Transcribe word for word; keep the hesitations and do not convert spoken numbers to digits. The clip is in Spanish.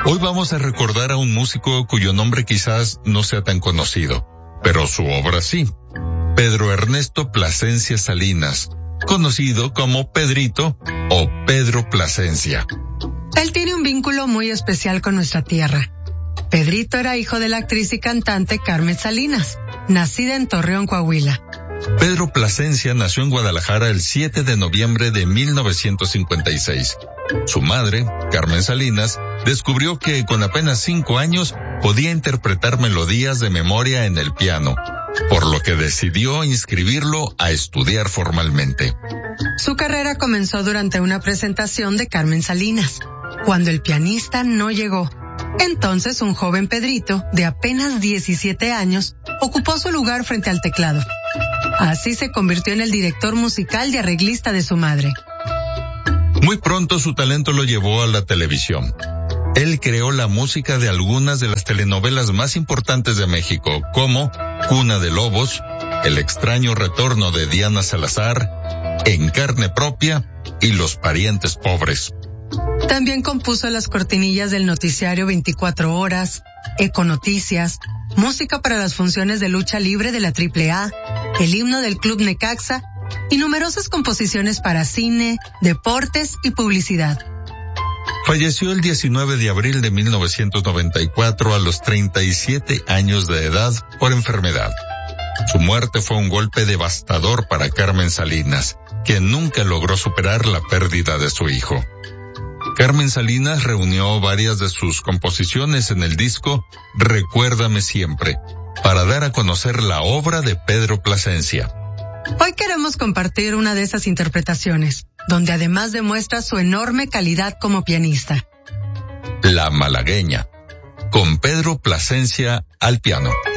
Hoy vamos a recordar a un músico cuyo nombre quizás no sea tan conocido, pero su obra sí. Pedro Ernesto Plasencia Salinas, conocido como Pedrito o Pedro Plasencia. Él tiene un vínculo muy especial con nuestra tierra. Pedrito era hijo de la actriz y cantante Carmen Salinas, nacida en Torreón, Coahuila. Pedro Plasencia nació en Guadalajara el siete de noviembre de mil novecientos cincuenta y seis. Su madre, Carmen Salinas, descubrió que con apenas cinco años podía interpretar melodías de memoria en el piano, por lo que decidió inscribirlo a estudiar formalmente. Su carrera comenzó durante una presentación de Carmen Salinas, cuando el pianista no llegó. Entonces un joven Pedrito, de apenas diecisiete años, ocupó su lugar frente al teclado. Así se convirtió en el director musical y arreglista de su madre. Muy pronto su talento lo llevó a la televisión. Él creó la música de algunas de las telenovelas más importantes de México, como Cuna de Lobos, El extraño retorno de Diana Salazar, En carne propia y Los parientes pobres. También compuso las cortinillas del noticiario veinticuatro horas, Econoticias, música para las funciones de lucha libre de la triple A, el himno del Club Necaxa y numerosas composiciones para cine, deportes y publicidad. Falleció el diecinueve de abril de mil novecientos noventa y cuatro a los treinta y siete años de edad por enfermedad. Su muerte fue un golpe devastador para Carmen Salinas, quien nunca logró superar la pérdida de su hijo. Carmen Salinas reunió varias de sus composiciones en el disco Recuérdame Siempre, para dar a conocer la obra de Pedro Plasencia. Hoy queremos compartir una de esas interpretaciones, donde además demuestra su enorme calidad como pianista. La Malagueña, con Pedro Plasencia al piano.